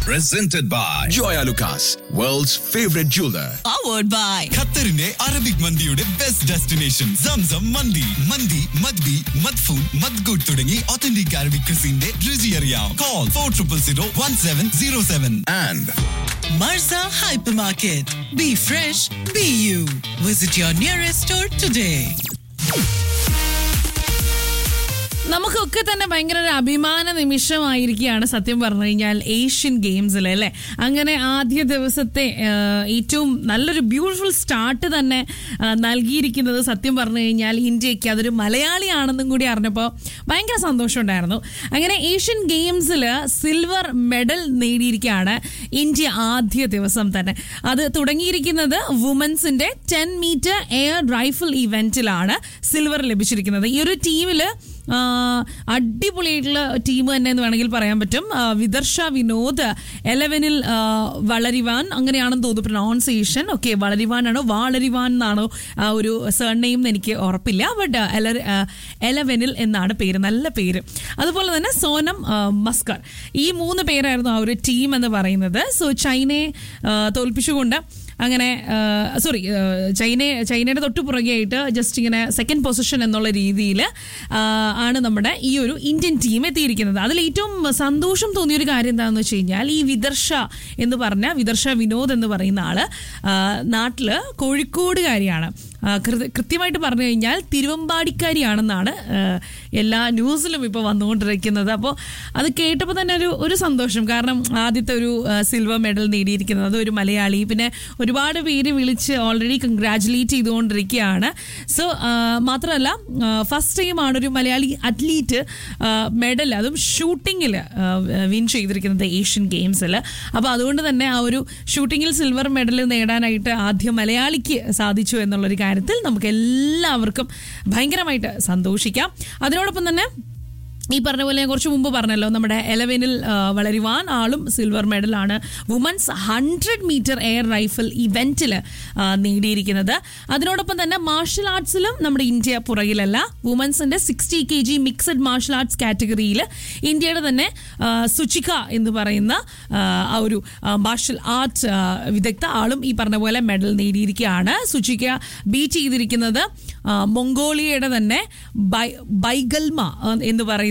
Presented by Joya Lucas, world's favorite jeweler. Powered by ഖത്തറിന്റെ Arabic മന്തിയുടെ best destination Zamzam മന്തി. മന്തി മദ്ബി മദ്ഫൂൻ മദ്ഗൂട്ട് തുടങ്ങി authentic Arabic ക്രിസിന്റെ രുചി അറിയാം. Call 40001707. And Marza Hypermarket. Be fresh, be you. Visit your nearest store today. നമുക്കൊക്കെ തന്നെ ഭയങ്കര ഒരു അഭിമാന നിമിഷമായിരിക്കുകയാണ് സത്യം പറഞ്ഞു കഴിഞ്ഞാൽ ഏഷ്യൻ ഗെയിംസിൽ അല്ലേ. അങ്ങനെ ആദ്യ ദിവസത്തെ ഏറ്റവും നല്ലൊരു ബ്യൂട്ടിഫുൾ സ്റ്റാർട്ട് തന്നെ നൽകിയിരിക്കുന്നത് സത്യം പറഞ്ഞു കഴിഞ്ഞാൽ ഇന്ത്യക്ക് അതൊരു മലയാളിയാണെന്നും കൂടി അറിഞ്ഞപ്പോൾ ഭയങ്കര സന്തോഷമുണ്ടായിരുന്നു. അങ്ങനെ ഏഷ്യൻ ഗെയിംസിൽ സിൽവർ മെഡൽ നേടിയിരിക്കുകയാണ് ഇന്ത്യ ആദ്യ ദിവസം തന്നെ. അത് തുടങ്ങിയിരിക്കുന്നത് വുമൻസിന്റെ 10 മീറ്റർ എയർ റൈഫിൾ ഇവന്റിലാണ് സിൽവർ ലഭിച്ചിരിക്കുന്നത്. ഈ ഒരു ടീമിൽ അടിപൊളിയായിട്ടുള്ള ടീം തന്നെ എന്ന് വേണമെങ്കിൽ പറയാൻ പറ്റും. വിദർശ വിനോദ്, 11-ൽ വളരിവാൻ, അങ്ങനെയാണെന്ന് തോന്നുന്നു പ്രൊനൗൺസിയേഷൻ. ഓക്കെ, വളരിവാനാണോ വാളരിവാൻ എന്നാണോ ഒരു സർനെയിം എനിക്ക് ഉറപ്പില്ല. ബട്ട് 11-ൽ എന്നാണ് പേര്, നല്ല പേര്. അതുപോലെ തന്നെ സോനം മസ്കർ. ഈ 3 പേരായിരുന്നു ആ ഒരു ടീം എന്ന് പറയുന്നത്. സോ ചൈനയെ തോൽപ്പിച്ചുകൊണ്ട് അങ്ങനെ ചൈനയുടെ തൊട്ടു പുറകെയായിട്ട് ജസ്റ്റ് ഇങ്ങനെ സെക്കൻഡ് പൊസിഷൻ എന്നുള്ള രീതിയിൽ ആണ് നമ്മുടെ ഈ ഒരു ഇന്ത്യൻ ടീം എത്തിയിരിക്കുന്നത്. അതിൽ ഏറ്റവും സന്തോഷം തോന്നിയൊരു കാര്യം എന്താണെന്ന് വെച്ച് കഴിഞ്ഞാൽ ഈ വിദർശ വിനോദ് എന്ന് പറയുന്ന ആള് നാട്ടില് കോഴിക്കോടുകാരിയാണ്. കൃത്യമായിട്ട് പറഞ്ഞു കഴിഞ്ഞാൽ തിരുവമ്പാടിക്കാരിയാണെന്നാണ് എല്ലാ ന്യൂസിലും ഇപ്പോൾ വന്നുകൊണ്ടിരിക്കുന്നത്. അപ്പോൾ അത് കേട്ടപ്പോൾ തന്നെ ഒരു സന്തോഷം. കാരണം ആദ്യത്തെ ഒരു സിൽവർ മെഡൽ നേടിയിരിക്കുന്നത് ഒരു മലയാളി. പിന്നെ ഒരുപാട് പേര് വിളിച്ച് ഓൾറെഡി കൺഗ്രാജുലേറ്റ് ചെയ്തുകൊണ്ടിരിക്കുകയാണ്. സോ മാത്രമല്ല ഫസ്റ്റ് ടൈമാണ് ഒരു മലയാളി അത്ലീറ്റ് മെഡൽ, അതും ഷൂട്ടിങ്ങിൽ വിൻ ചെയ്തിരിക്കുന്നത് ഏഷ്യൻ ഗെയിംസിൽ. അപ്പോൾ അതുകൊണ്ട് തന്നെ ആ ഒരു ഷൂട്ടിങ്ങിൽ സിൽവർ മെഡൽ നേടാനായിട്ട് ആദ്യം മലയാളിക്ക് സാധിച്ചു എന്നുള്ളൊരു കാര്യത്തിൽ നമുക്ക് എല്ലാവർക്കും ഭയങ്കരമായിട്ട് സന്തോഷിക്കാം. അതിനോടൊപ്പം തന്നെ ഈ പറഞ്ഞ പോലെ ഞാൻ കുറച്ച് മുമ്പ് പറഞ്ഞല്ലോ, നമ്മുടെ 11-ൽ വളരുവാൻ ആളും silver മെഡലാണ് women's 100 metre air rifle ഇവന്റിൽ നേടിയിരിക്കുന്നത്. അതിനോടൊപ്പം തന്നെ മാർഷൽ ആർട്സിലും നമ്മുടെ India പുറകിലല്ല. വുമൻസിന്റെ 60 kg mixed martial arts കാറ്റഗറിയിൽ ഇന്ത്യയുടെ തന്നെ സുചിക എന്ന് പറയുന്ന ആ ഒരു മാർഷൽ ആർട്ട് വിദഗ്ധ ആളും ഈ പറഞ്ഞ പോലെ മെഡൽ നേടിയിരിക്കുകയാണ്. സുചിക ബീറ്റ് ചെയ്തിരിക്കുന്നത് മൊങ്കോളിയയുടെ തന്നെ ബൈഗൽമ എന്ന് പറയുന്ന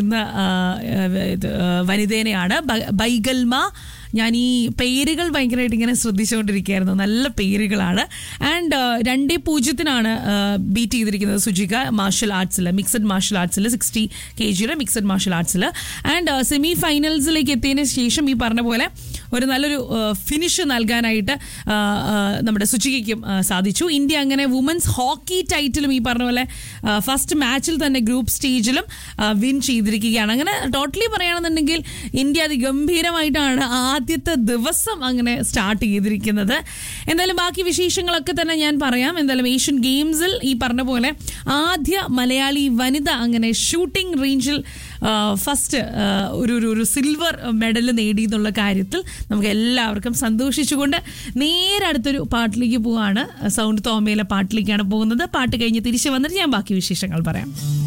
വനിതേനെയാണ്. ബൈഗൽമ, ഞാൻ ഈ പേരുകൾ ഭയങ്കരമായിട്ട് ഇങ്ങനെ ശ്രദ്ധിച്ചുകൊണ്ടിരിക്കുകയായിരുന്നു. നല്ല പേരുകളാണ്. ആൻഡ് 2-0 ബീറ്റ് ചെയ്തിരിക്കുന്നത് സുജിക marshal ആർട്സിൽ, mixed marshal ആർട്സിൽ, 60 kg mixed marshal ആർട്സിൽ. And semi ഫൈനൽസിലേക്ക് എത്തിയതിന് ശേഷം ഈ പറഞ്ഞ പോലെ ഒരു നല്ലൊരു ഫിനിഷ് നൽകാനായിട്ട് നമ്മുടെ സുചികയ്ക്കും സാധിച്ചു. ഇന്ത്യ അങ്ങനെ വുമൻസ് ഹോക്കി ടൈറ്റിലും ഈ പറഞ്ഞ പോലെ ഫസ്റ്റ് മാച്ചിൽ തന്നെ ഗ്രൂപ്പ് സ്റ്റേജിലും വിൻ ചെയ്തിരിക്കുകയാണ്. അങ്ങനെ ടോട്ടലി പറയുകയാണെന്നുണ്ടെങ്കിൽ ഇന്ത്യ അതിഗംഭീരമായിട്ടാണ് ആദ്യത്തെ ദിവസം അങ്ങനെ സ്റ്റാർട്ട് ചെയ്തിരിക്കുന്നത്. എന്തായാലും ബാക്കി വിശേഷങ്ങളൊക്കെ തന്നെ ഞാൻ പറയാം. എന്തായാലും ഏഷ്യൻ ഗെയിംസിൽ ഈ പറഞ്ഞ പോലെ ആദ്യ മലയാളി വനിത അങ്ങനെ ഷൂട്ടിംഗ് റേഞ്ചിൽ ഫസ്റ്റ് ഒരു സിൽവർ മെഡൽ നേടി എന്നുള്ള കാര്യത്തിൽ നമുക്ക് എല്ലാവർക്കും സന്തോഷിച്ചുകൊണ്ട് നേരെ അടുത്തൊരു പാട്ടിലേക്ക് പോവാണ്. സൗണ്ട് തോമയിലെ പാട്ടിലേക്കാണ് പോകുന്നത്. പാട്ട് കഴിഞ്ഞ് തിരിച്ചു വന്നിട്ട് ഞാൻ ബാക്കി വിശേഷങ്ങൾ പറയാം.